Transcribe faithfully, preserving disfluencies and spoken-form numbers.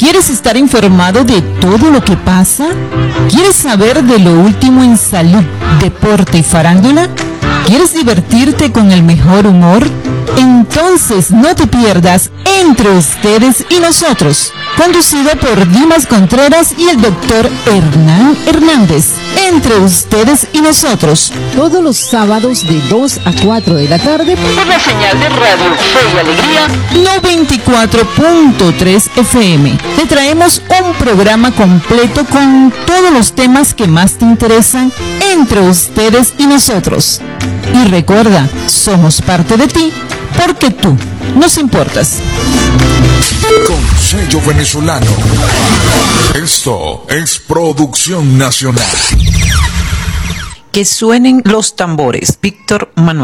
¿Quieres estar informado de todo lo que pasa? ¿Quieres saber de lo último en salud, deporte y farándula? ¿Quieres divertirte con el mejor humor? Entonces no te pierdas Entre Ustedes y Nosotros, conducido por Dimas Contreras y el doctor Hernán Hernández. Entre Ustedes y Nosotros, todos los sábados de dos a cuatro de la tarde por la señal de Radio Fe y Alegría noventa y cuatro punto tres F M. Te traemos un programa completo con todos los temas que más te interesan entre ustedes y nosotros. Y recuerda, somos parte de ti porque tú nos importas. Con sello venezolano. Esto es Producción Nacional. Que suenen los tambores. Víctor Manuel.